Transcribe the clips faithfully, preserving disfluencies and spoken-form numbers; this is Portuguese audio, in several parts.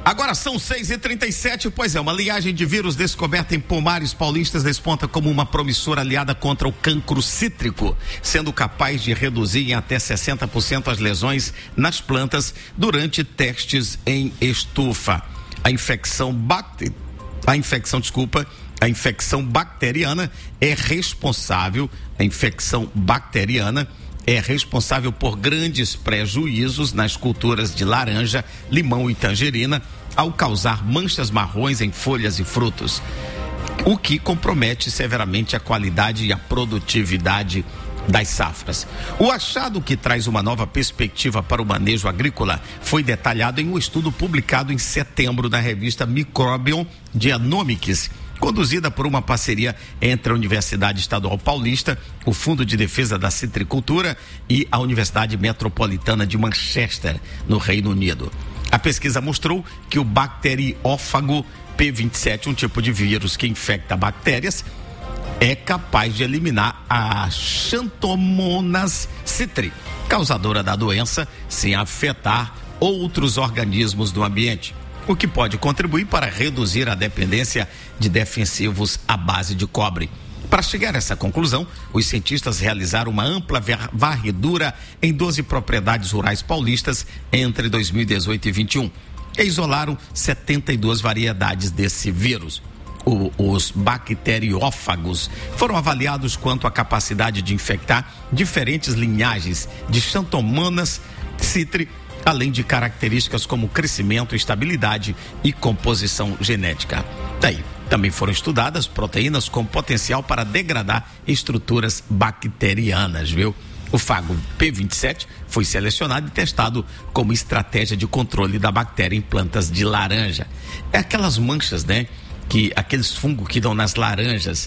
Agora são seis e trinta e sete, pois é, uma linhagem de vírus descoberta em pomares paulistas desponta como uma promissora aliada contra o cancro cítrico, sendo capaz de reduzir em até sessenta por cento as lesões nas plantas durante testes em estufa. A infecção bacter... a infecção, desculpa, a infecção bacteriana é responsável, a infecção bacteriana é responsável por grandes prejuízos nas culturas de laranja, limão e tangerina, ao causar manchas marrons em folhas e frutos, o que compromete severamente a qualidade e a produtividade das safras. O achado, que traz uma nova perspectiva para o manejo agrícola, foi detalhado em um estudo publicado em setembro na revista Microbiome Genomics, conduzida por uma parceria entre a Universidade Estadual Paulista, o Fundo de Defesa da Citricultura e a Universidade Metropolitana de Manchester, no Reino Unido. A pesquisa mostrou que o bacteriófago P vinte e sete, um tipo de vírus que infecta bactérias, é capaz de eliminar a Xanthomonas citri, causadora da doença, sem afetar outros organismos do ambiente, o que pode contribuir para reduzir a dependência de defensivos à base de cobre. Para chegar a essa conclusão, os cientistas realizaram uma ampla varredura em doze propriedades rurais paulistas entre dois mil e dezoito e vinte e um e isolaram setenta e duas variedades desse vírus. O, os bacteriófagos foram avaliados quanto à capacidade de infectar diferentes linhagens de Xanthomonas citri, além de características como crescimento, estabilidade e composição genética. Daí, também foram estudadas proteínas com potencial para degradar estruturas bacterianas, viu? O fago P vinte e sete foi selecionado e testado como estratégia de controle da bactéria em plantas de laranja. É aquelas manchas, né? Que aqueles fungos que dão nas laranjas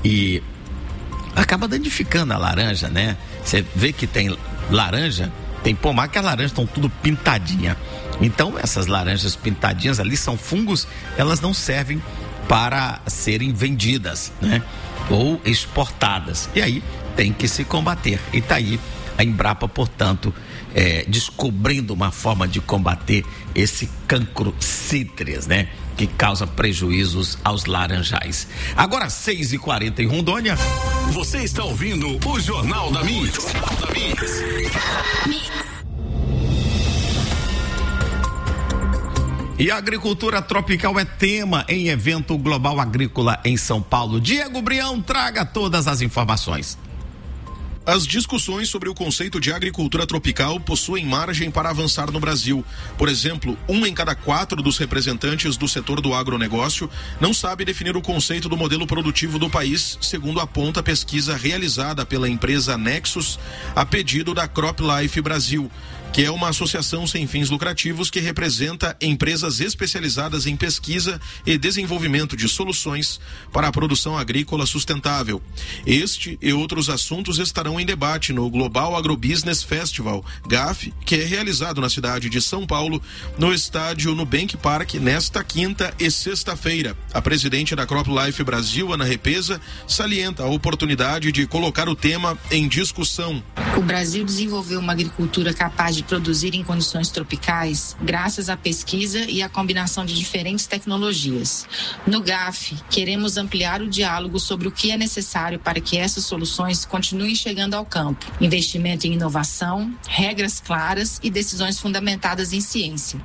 e acaba danificando a laranja, né? Você vê que tem laranja, tem pomar que as laranjas estão tudo pintadinha. Então essas laranjas pintadinhas ali são fungos, elas não servem para serem vendidas, né? Ou exportadas. E aí tem que se combater. E tá aí a Embrapa, portanto, é, descobrindo uma forma de combater esse cancro cítricos, né? Que causa prejuízos aos laranjais. Agora seis e quarenta em Rondônia. Você está ouvindo o Jornal da Mix. Jornal da Mix. E a agricultura tropical é tema em evento global agrícola em São Paulo. Diego Brião, traga todas as informações. As discussões sobre o conceito de agricultura tropical possuem margem para avançar no Brasil. Por exemplo, um em cada quatro dos representantes do setor do agronegócio não sabe definir o conceito do modelo produtivo do país, segundo aponta a pesquisa realizada pela empresa Nexus a pedido da CropLife Brasil, que é uma associação sem fins lucrativos que representa empresas especializadas em pesquisa e desenvolvimento de soluções para a produção agrícola sustentável. Este e outros assuntos estarão em debate no Global Agrobusiness Festival, G A F, que é realizado na cidade de São Paulo, no estádio Nubank Park, nesta quinta e sexta-feira. A presidente da CropLife Brasil, Ana Repesa, salienta a oportunidade de colocar o tema em discussão. O Brasil desenvolveu uma agricultura capaz de produzir em condições tropicais graças à pesquisa e à combinação de diferentes tecnologias. No G A F, queremos ampliar o diálogo sobre o que é necessário para que essas soluções continuem chegando ao campo. Investimento em inovação, regras claras e decisões fundamentadas em ciência.